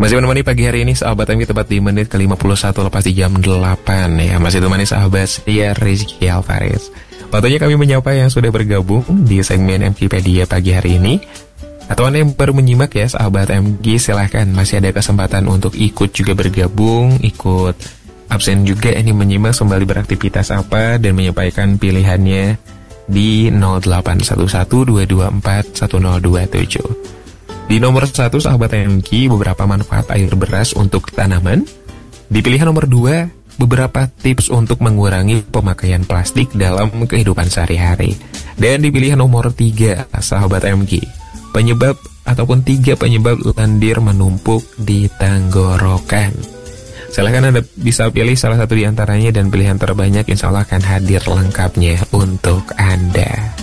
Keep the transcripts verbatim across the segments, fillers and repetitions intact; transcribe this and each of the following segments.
Masih menemani pagi hari ini sahabat M K tepat di menit ke lima puluh satu lepas di jam delapan ya. Masih temani sahabat saya Rizky Alvarez. Waktunya kami menyapa yang sudah bergabung di segmen Mkpedia pagi hari ini. Atau Anda yang baru menyimak ya sahabat M G, silahkan masih ada kesempatan untuk ikut juga bergabung, ikut absen juga ini menyimak sembali beraktivitas apa dan menyampaikan pilihannya di nol delapan satu satu dua dua empat satu nol dua tujuh. Di nomor satu sahabat M K, beberapa manfaat air beras untuk tanaman. Di pilihan nomor dua, beberapa tips untuk mengurangi pemakaian plastik dalam kehidupan sehari-hari. Dan di pilihan nomor tiga, sahabat M K, penyebab ataupun tiga penyebab lendir menumpuk di tenggorokan. Silahkan Anda bisa pilih salah satu di antaranya dan pilihan terbanyak insya Allah akan hadir lengkapnya untuk Anda.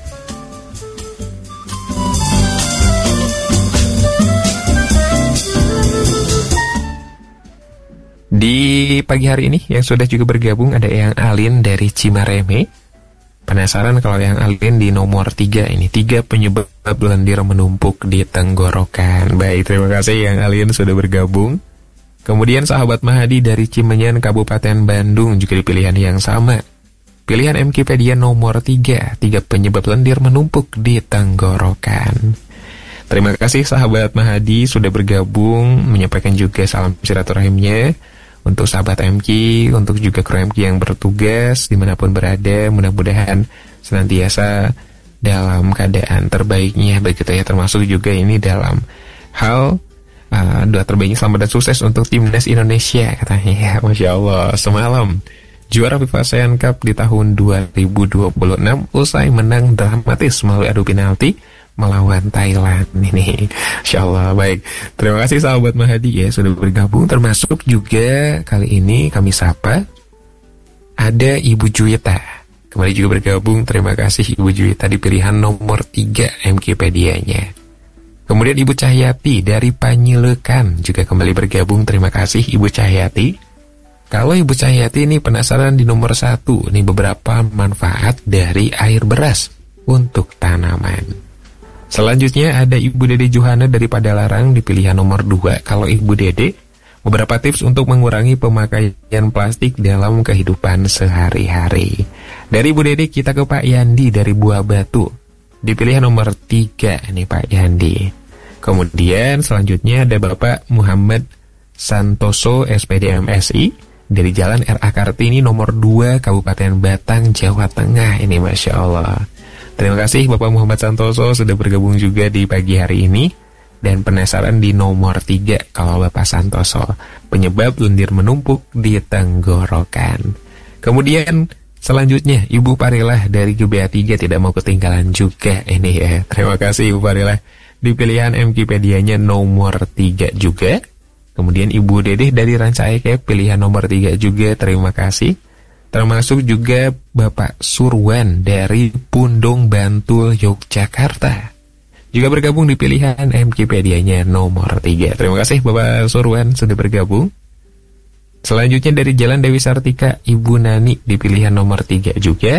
Di pagi hari ini yang sudah juga bergabung ada Eyang Alin dari Cimareme. Penasaran kalau Eyang Alin di nomor tiga ini, tiga penyebab lendir menumpuk di tenggorokan. Baik, terima kasih Eyang Alin sudah bergabung. Kemudian sahabat Mahadi dari Cimenyan Kabupaten Bandung juga di pilihan yang sama. Pilihan Mkpedia nomor tiga, tiga penyebab lendir menumpuk di tenggorokan. Terima kasih sahabat Mahadi sudah bergabung, menyampaikan juga salam silaturahimnya untuk sahabat M K, untuk juga kru M K yang bertugas dimanapun berada, mudah-mudahan senantiasa dalam keadaan terbaiknya begitu ya, termasuk juga ini dalam hal uh, doa terbaiknya selamat dan sukses untuk timnas Indonesia katanya ya. Masya Allah, semalam juara FIFA ASEAN Cup di tahun dua ribu dua puluh enam usai menang dramatis melalui adu penalti melawan Thailand ini. Insya Allah. Baik, terima kasih sahabat Mahadi ya sudah bergabung. Termasuk juga kali ini kami sapa ada Ibu Juwita kembali juga bergabung. Terima kasih Ibu Juwita di pilihan nomor tiga Mkpedianya. Kemudian Ibu Cahyati dari Panyilekan juga kembali bergabung. Terima kasih Ibu Cahyati. Kalau Ibu Cahyati ini penasaran di nomor satu, ini beberapa manfaat dari air beras untuk tanaman. Selanjutnya ada Ibu Dede Johana dari Padalarang di pilihan nomor dua. Kalau Ibu Dede, beberapa tips untuk mengurangi pemakaian plastik dalam kehidupan sehari-hari. Dari Ibu Dede kita ke Pak Yandi dari Buah Batu di pilihan nomor tiga nih Pak Yandi. Kemudian selanjutnya ada Bapak Muhammad Santoso S P D M S I dari Jalan R A Kartini nomor dua Kabupaten Batang, Jawa Tengah. Ini Masya Allah. Terima kasih Bapak Muhammad Santoso sudah bergabung juga di pagi hari ini. Dan penasaran di nomor tiga kalau Bapak Santoso, penyebab lendir menumpuk di tenggorokan. Kemudian selanjutnya Ibu Parilah dari G B A tiga tidak mau ketinggalan juga ini ya. Terima kasih Ibu Parilah di pilihan Mkpedianya nomor tiga juga. Kemudian Ibu Dedeh dari Rancaikek pilihan nomor tiga juga, terima kasih. Termasuk juga Bapak Surwan dari Pundong Bantul, Yogyakarta juga bergabung di pilihan Mkpedianya nomor tiga. Terima kasih Bapak Surwan sudah bergabung. Selanjutnya dari Jalan Dewi Sartika Ibu Nani di pilihan nomor tiga juga.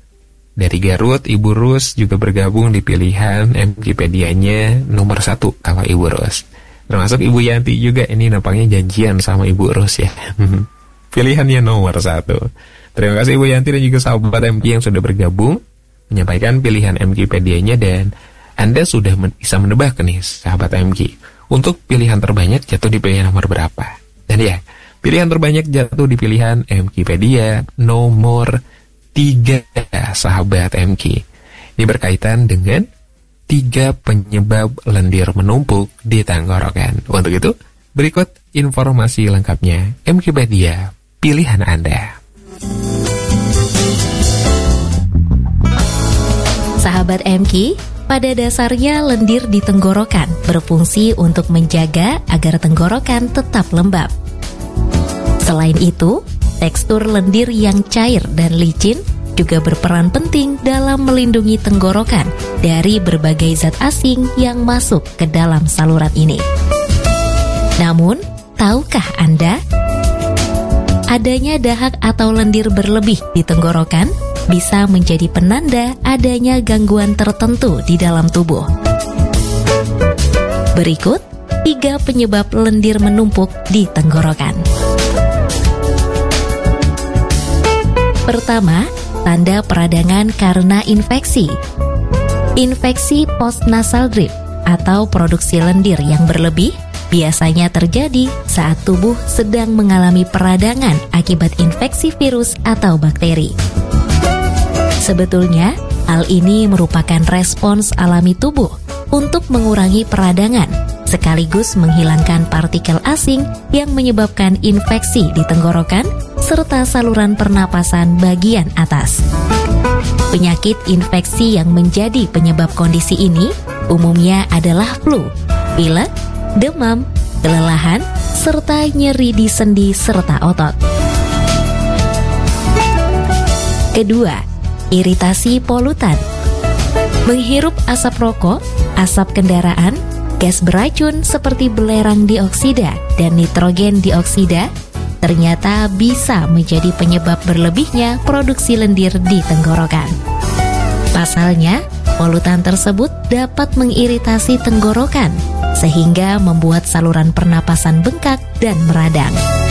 Dari Garut Ibu Rus juga bergabung di pilihan Mkpedianya nomor satu kalau Ibu Rus. Termasuk Ibu Yanti juga, ini nampaknya janjian sama Ibu Rus ya. Pilihannya nomor satu. Terima kasih Ibu Yanti dan juga sahabat M K yang sudah bergabung menyampaikan pilihan Mkpedianya, dan Anda sudah men- bisa menebak nih sahabat M K untuk pilihan terbanyak jatuh di pilihan nomor berapa. Dan ya, pilihan terbanyak jatuh di pilihan Mkpedia nomor tiga sahabat M K. Ini berkaitan dengan tiga penyebab lendir menumpuk di tenggorokan. Untuk itu, berikut informasi lengkapnya Mkpedia pilihan Anda. Sahabat M K, pada dasarnya lendir di tenggorokan berfungsi untuk menjaga agar tenggorokan tetap lembab. Selain itu, tekstur lendir yang cair dan licin juga berperan penting dalam melindungi tenggorokan dari berbagai zat asing yang masuk ke dalam saluran ini. Namun, tahukah Anda? Adanya dahak atau lendir berlebih di tenggorokan bisa menjadi penanda adanya gangguan tertentu di dalam tubuh. Berikut tiga penyebab lendir menumpuk di tenggorokan. Pertama, tanda peradangan karena infeksi. Infeksi postnasal drip atau produksi lendir yang berlebih biasanya terjadi saat tubuh sedang mengalami peradangan akibat infeksi virus atau bakteri. Sebetulnya, hal ini merupakan respons alami tubuh untuk mengurangi peradangan, sekaligus menghilangkan partikel asing yang menyebabkan infeksi di tenggorokan serta saluran pernapasan bagian atas. Penyakit infeksi yang menjadi penyebab kondisi ini umumnya adalah flu, pilek, demam, kelelahan, serta nyeri di sendi serta otot. Kedua, iritasi polutan. Menghirup asap rokok, asap kendaraan, gas beracun seperti belerang dioksida dan nitrogen dioksida ternyata bisa menjadi penyebab berlebihnya produksi lendir di tenggorokan. Pasalnya, polutan tersebut dapat mengiritasi tenggorokan sehingga membuat saluran pernapasan bengkak dan meradang.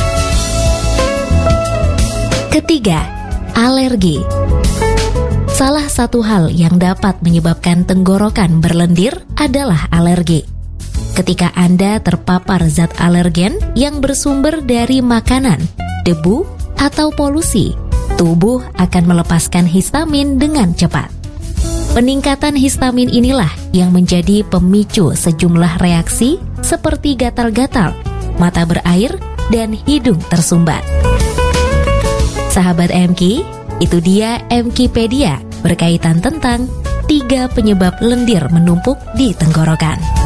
Ketiga, alergi. Salah satu hal yang dapat menyebabkan tenggorokan berlendir adalah alergi. Ketika Anda terpapar zat alergen yang bersumber dari makanan, debu, atau polusi, tubuh akan melepaskan histamin dengan cepat. Peningkatan histamin inilah yang menjadi pemicu sejumlah reaksi seperti gatal-gatal, mata berair, dan hidung tersumbat. Sahabat M K, itu dia Mkipedia berkaitan tentang tiga penyebab lendir menumpuk di tenggorokan.